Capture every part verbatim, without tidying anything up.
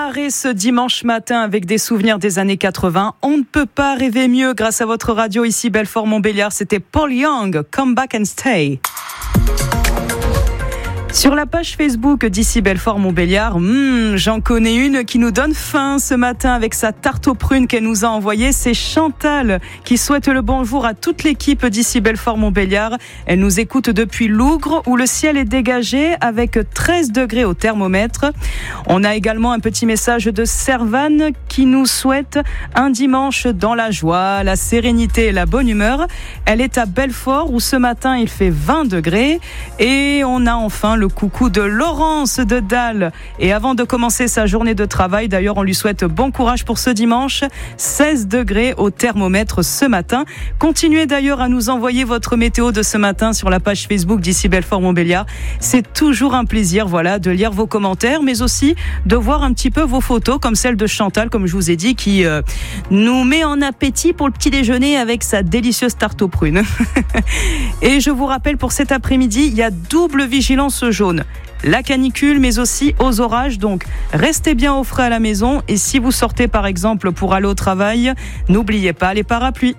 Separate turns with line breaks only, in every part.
démarrer ce dimanche matin avec des souvenirs des années quatre-vingts. On ne peut pas rêver mieux grâce à votre radio ici Belfort-Montbéliard. C'était Paul Young, Come Back and Stay. Sur la page Facebook d'ici Belfort-Montbéliard, hmm, j'en connais une qui nous donne faim ce matin avec sa tarte aux prunes qu'elle nous a envoyée. C'est Chantal qui souhaite le bonjour à toute l'équipe d'ici Belfort-Montbéliard. Elle nous écoute depuis Lougre où le ciel est dégagé avec treize degrés au thermomètre. On a également un petit message de Servane qui nous souhaite un dimanche dans la joie, la sérénité et la bonne humeur. Elle est à Belfort où ce matin il fait vingt degrés et on a enfin le coucou de Laurence de Dalle. Et avant de commencer sa journée de travail, d'ailleurs, on lui souhaite bon courage pour ce dimanche. seize degrés au thermomètre ce matin. Continuez d'ailleurs à nous envoyer votre météo de ce matin sur la page Facebook d'ici Belfort-Montbéliard. C'est toujours un plaisir, voilà, de lire vos commentaires, mais aussi de voir un petit peu vos photos, comme celle de Chantal, comme je vous ai dit, qui euh, nous met en appétit pour le petit déjeuner avec sa délicieuse tarte aux prunes. Et je vous rappelle, pour cet après-midi, il y a double vigilance jaune. La canicule, mais aussi aux orages. Donc, restez bien au frais à la maison. Et si vous sortez, par exemple, pour aller au travail, n'oubliez pas les parapluies.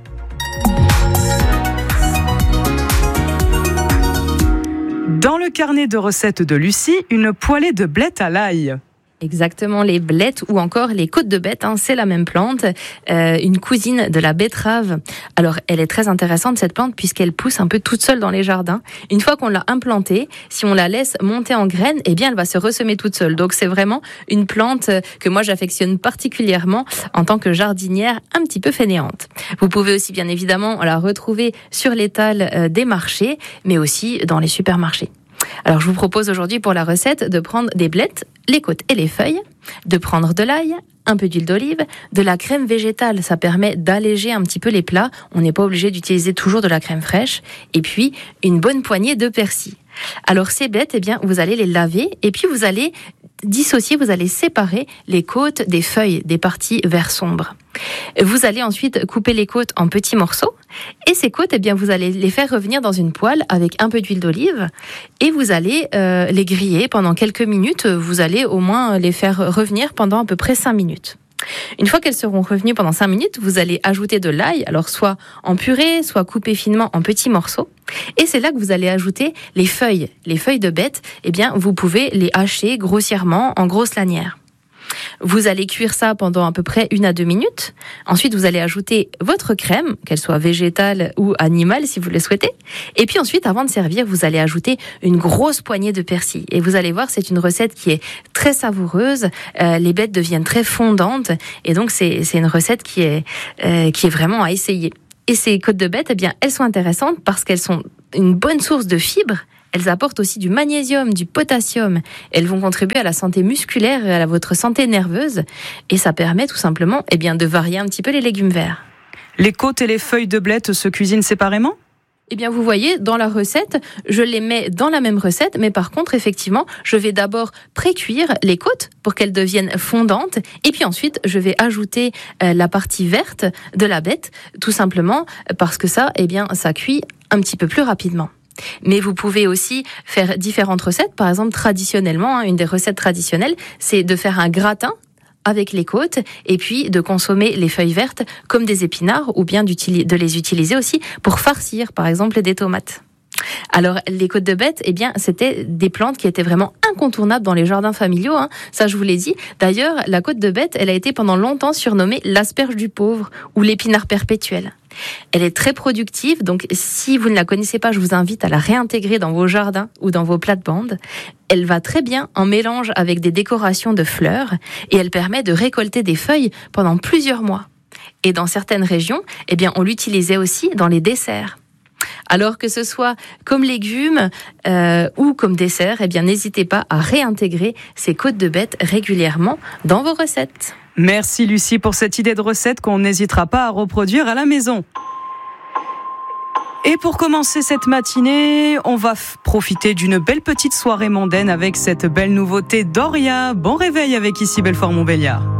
Dans le carnet de recettes de Lucie, une poêlée de blettes à l'ail.
Exactement, les blettes ou encore les côtes de bête, hein, c'est la même plante, euh, une cousine de la betterave. Alors, elle est très intéressante cette plante puisqu'elle pousse un peu toute seule dans les jardins. Une fois qu'on l'a implantée, si on la laisse monter en graines, eh bien, elle va se ressemer toute seule. Donc, c'est vraiment une plante que moi j'affectionne particulièrement en tant que jardinière un petit peu fainéante. Vous pouvez aussi bien évidemment la retrouver sur l'étal des marchés, mais aussi dans les supermarchés. Alors, je vous propose aujourd'hui pour la recette de prendre des blettes, les côtes et les feuilles, de prendre de l'ail, un peu d'huile d'olive, de la crème végétale, ça permet d'alléger un petit peu les plats, on n'est pas obligé d'utiliser toujours de la crème fraîche, et puis une bonne poignée de persil. Alors ces blettes, eh bien, vous allez les laver et puis vous allez dissocier, vous allez séparer les côtes des feuilles, des parties vert sombre. Vous allez ensuite couper les côtes en petits morceaux et ces côtes, eh bien, vous allez les faire revenir dans une poêle avec un peu d'huile d'olive et vous allez euh, les griller pendant quelques minutes. Vous allez au moins les faire revenir pendant à peu près cinq minutes. Une fois qu'elles seront revenues pendant cinq minutes, vous allez ajouter de l'ail, alors soit en purée, soit coupé finement en petits morceaux. Et c'est là que vous allez ajouter les feuilles. Les feuilles de bête, eh bien, vous pouvez les hacher grossièrement en grosses lanières. Vous allez cuire ça pendant à peu près une à deux minutes. Ensuite, vous allez ajouter votre crème, qu'elle soit végétale ou animale si vous le souhaitez. Et puis ensuite, avant de servir, vous allez ajouter une grosse poignée de persil. Et vous allez voir, c'est une recette qui est très savoureuse. Euh, les bêtes deviennent très fondantes. Et donc, c'est, c'est une recette qui est, euh, qui est vraiment à essayer. Et ces côtes de bête, eh bien, elles sont intéressantes parce qu'elles sont une bonne source de fibres. Elles apportent aussi du magnésium, du potassium. Elles vont contribuer à la santé musculaire et à votre santé nerveuse. Et ça permet tout simplement eh bien, de varier un petit peu les légumes verts.
Les côtes et les feuilles de blettes se cuisinent séparément ?
Eh bien, vous voyez, dans la recette, je les mets dans la même recette, mais par contre, effectivement, je vais d'abord pré-cuire les côtes pour qu'elles deviennent fondantes, et puis ensuite, je vais ajouter euh, la partie verte de la bête, tout simplement parce que ça, eh bien, ça cuit un petit peu plus rapidement. Mais vous pouvez aussi faire différentes recettes. Par exemple, traditionnellement, une des recettes traditionnelles, c'est de faire un gratin avec les côtes et puis de consommer les feuilles vertes comme des épinards ou bien de les utiliser aussi pour farcir, par exemple, des tomates. Alors, les côtes de bête, eh bien, c'était des plantes qui étaient vraiment incontournables dans les jardins familiaux, hein. Ça, je vous l'ai dit. D'ailleurs, la côte de bête, elle a été pendant longtemps surnommée l'asperge du pauvre ou l'épinard perpétuel. Elle est très productive, donc si vous ne la connaissez pas, je vous invite à la réintégrer dans vos jardins ou dans vos plates-bandes. Elle va très bien en mélange avec des décorations de fleurs et elle permet de récolter des feuilles pendant plusieurs mois. Et dans certaines régions, eh bien, on l'utilisait aussi dans les desserts. Alors que ce soit comme légumes euh, ou comme dessert, eh bien, n'hésitez pas à réintégrer ces côtes de bête régulièrement dans vos recettes.
Merci Lucie pour cette idée de recette qu'on n'hésitera pas à reproduire à la maison. Et pour commencer cette matinée, on va f- profiter d'une belle petite soirée mondaine avec cette belle nouveauté Doria. Bon réveil avec ici Belfort-Montbéliard.